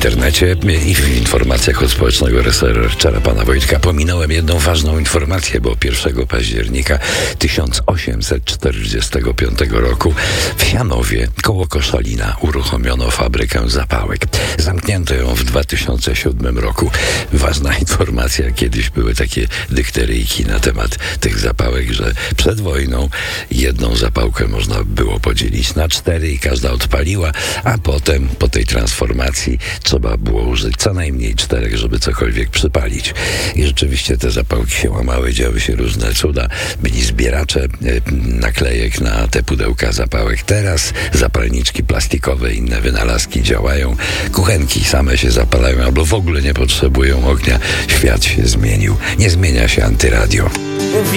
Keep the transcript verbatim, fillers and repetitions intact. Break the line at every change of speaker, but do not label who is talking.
internecie i w informacjach od społecznego researchera pana Wojtka pominąłem jedną ważną informację, bo pierwszego października tysiąc osiemset czterdziestego piątego roku w Janowie koło Koszalina uruchomiono fabrykę zapałek. Zamknięto ją w dwa tysiące siódmym roku. Ważna informacja, kiedyś były takie dykteryjki na temat tych zapałek, że przed wojną jedną zapałkę można było podzielić na cztery i każda odpaliła, a potem po tej transformacji trzeba było użyć co najmniej czterech, żeby cokolwiek przypalić. I rzeczywiście te zapałki się łamały, działy się różne cuda. Byli zbieracze e, naklejek na te pudełka zapałek. Teraz zapalniczki plastikowe, inne wynalazki działają. Kuchenki same się zapalają albo w ogóle nie potrzebują ognia. Świat się zmienił. Nie zmienia się antyradio.